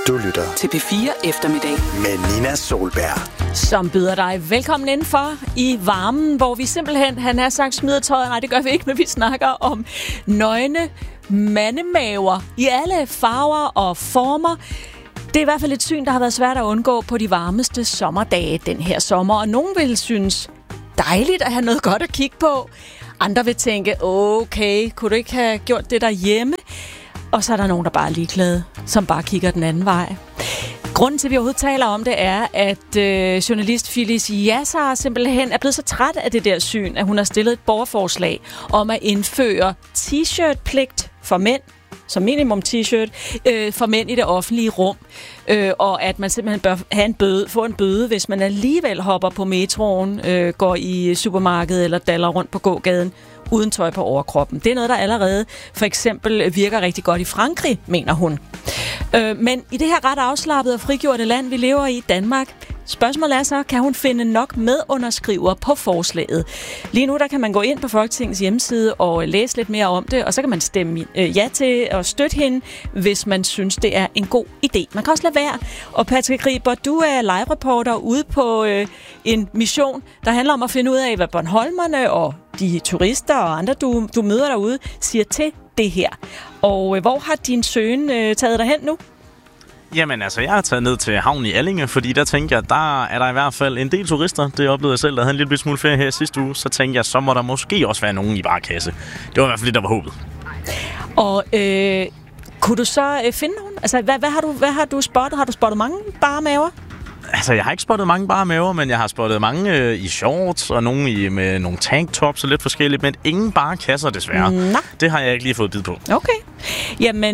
Du lytter til P4 Eftermiddag med Nina Solberg, som byder dig velkommen indenfor i varmen, hvor vi simpelthen, han har sagt, smider tøjet. Nej, det gør vi ikke, men vi snakker om nøgne mandemaver i alle farver og former. Det er i hvert fald et syn, der har været svært at undgå på de varmeste sommerdage den her sommer, og nogen vil synes dejligt at have noget godt at kigge på. Andre vil tænke, okay, kunne du ikke have gjort det derhjemme? Og så er der nogen, der bare er ligeglade, som bare kigger den anden vej. Grunden til, at vi overhovedet taler om det, er, at journalist Phyllis Yassar simpelthen er blevet så træt af det der syn, at hun har stillet et borgerforslag om at indføre t-shirt-pligt for mænd, som minimum t-shirt, for mænd i det offentlige rum. Og at man simpelthen bør have få en bøde, hvis man alligevel hopper på metroen, går i supermarkedet eller daller rundt på gågaden uden tøj på overkroppen. Det er noget, der allerede for eksempel virker rigtig godt i Frankrig, mener hun. Men i det her ret afslappede og frigjorte land, vi lever i Danmark, spørgsmålet er så, kan hun finde nok medunderskrivere på forslaget? Lige nu der kan man gå ind på Folketingets hjemmeside og læse lidt mere om det, og så kan man stemme ja til at støtte hende, hvis man synes, det er en god idé. Man kan også lade være. Og Patrick Riber, du er live-reporter ude på en mission, der handler om at finde ud af, hvad bornholmerne og de turister og andre, du møder derude, siger til det her. Og hvor har din søn taget dig hen nu? Jamen altså, jeg har taget ned til havnen i Allinge, fordi der tænker jeg, der er der i hvert fald en del turister. Det oplevede jeg selv, der havde en lille smule ferie her sidste uge. Så tænkte jeg, så må der måske også være nogen i barkasse. Det var i hvert fald det, der var håbet. Og kunne du så finde nogen? Altså, hvad har du spottet? Har du spottet mange bare maver? Altså, jeg har ikke spottet mange bare maver, men jeg har spottet mange i shorts, og nogle med nogle tanktops og lidt forskelligt, men ingen bare kasser desværre. Nå. Det har jeg ikke lige fået bid på. Okay. Jamen,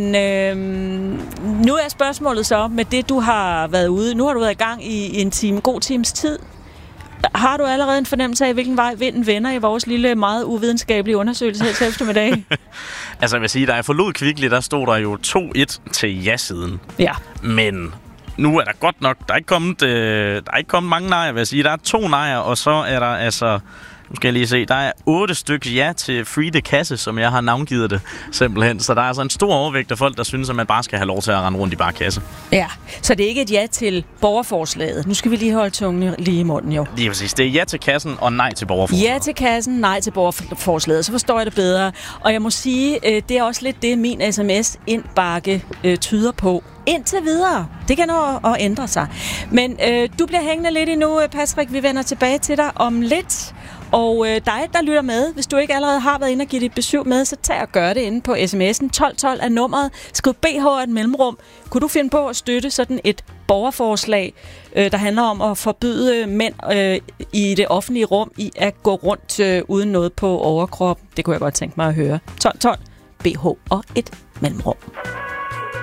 nu er spørgsmålet så, med det du har været ude, nu har du været i gang i en god times tid. Har du allerede en fornemmelse af, hvilken vej vinden vender i vores lille, meget uvidenskabelige undersøgelse her til eftermiddag? Altså, jeg vil sige, da jeg forlod Kvickly, der stod der jo 2-1 til ja-siden. Ja. Men nu er der godt nok, der er ikke kommet mange nejer, vil jeg sige. Der er 2 nejer, og så er der altså, nu skal jeg lige se, der er 8 stykker ja til Free the Kasse, som jeg har navngivet det, simpelthen. Så der er altså en stor overvægt af folk, der synes, at man bare skal have lov til at rende rundt i bare kasse. Ja, så det er ikke et ja til borgerforslaget. Nu skal vi lige holde tungen lige i munden, jo. Lige præcis. Det er ja til kassen og nej til borgerforslaget. Ja til kassen, nej til borgerforslaget. Så forstår jeg det bedre. Og jeg må sige, det er også lidt det, min sms-indbakke tyder på. Indtil videre. Det kan nå at ændre sig. Men du bliver hængende lidt endnu, Patrick. Vi vender tilbage til dig om lidt. Og dig, der lytter med, hvis du ikke allerede har været inde og givet dit besøg med, så tag og gør det inde på sms'en. 1212 er nummeret. Skriv BH et mellemrum. Kunne du finde på at støtte sådan et borgerforslag, der handler om at forbyde mænd i det offentlige rum i at gå rundt uden noget på overkrop? Det kunne jeg godt tænke mig at høre. 1212 BH og et mellemrum.